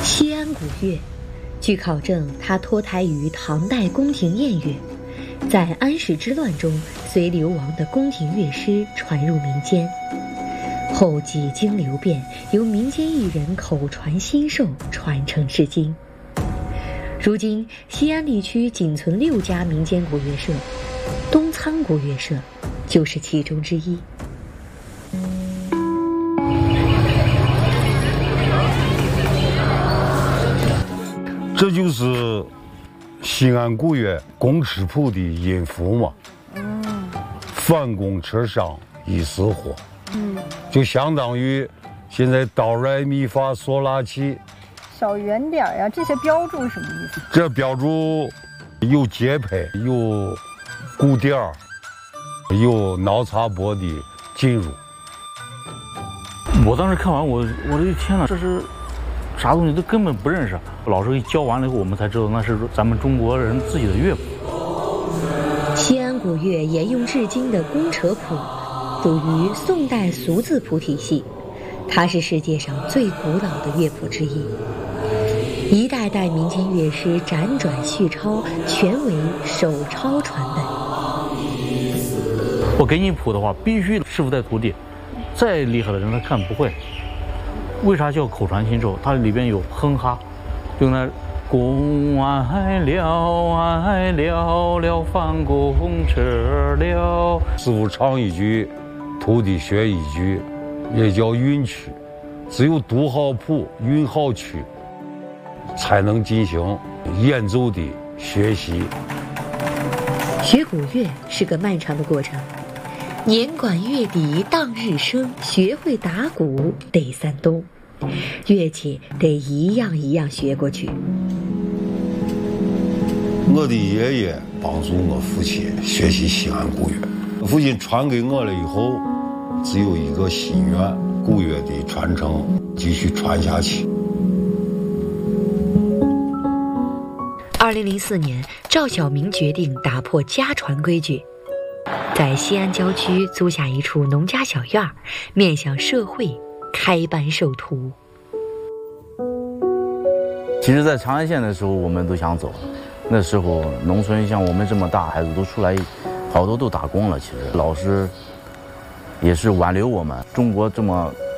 西安古乐，据考证，它脱胎于唐代宫廷宴乐，在安史之乱中随流亡的宫廷乐师传入民间，后几经流变，由民间艺人口传心授，传承至今。如今，西安地区仅存6家民间国乐社，东仓国乐社就是其中之一。 这就是西安古乐公尺谱的音符嘛。反弓车上一丝火。就相当于现在哆来咪发嗦拉西。 小圆点呀，这些标注是什么意思？ 这标注有节拍，有鼓点儿，有脑擦拨的进入。 我当时看完，我的天哪，这是啥东西都根本不认识。老师一教完了以后，我们才知道那是咱们中国人自己的乐谱。 西安古乐沿用至今的弓扯谱，属于宋代俗字谱体系，它是世界上最古老的乐谱之一。一代代民间乐师辗转续抄，全为手抄传本。 我给你谱的话，必须师傅带徒弟，再厉害的人他看不会。为啥叫口传心授？它里边有哼哈，用那弓爱了翻弓扯了。 师傅唱一句，徒弟学一句，也叫韵曲。只有读好谱、韵好曲，才能进行演奏的学习。 学古乐是个漫长的过程，年管乐笛当日生，学会打鼓得3冬，乐器得一样一样学过去。 我的爷爷帮助我父亲学习西安古乐，父亲传给我了以后，只有一个心愿，古乐的传承继续传下去。 2004年，赵小明决定打破家传规矩，在西安郊区租下一处农家小院，面向社会开班授徒。 其实在长安县的时候我们都想走，那时候农村像我们这么大孩子都出来，好多都打工了。其实老师也是挽留我们，中国这么